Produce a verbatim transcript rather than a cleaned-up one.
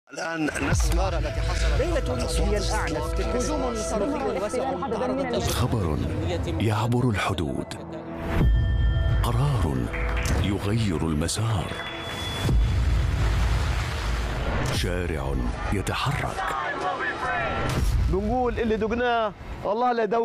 الآن نسمع التي حصلت ليلة هي الأعنف هجوم صاروخي واسع تعرضت خبر يعبر الحدود، قرار يغير المسار، شارع يتحرك. بنقول اللي دقناه الله لا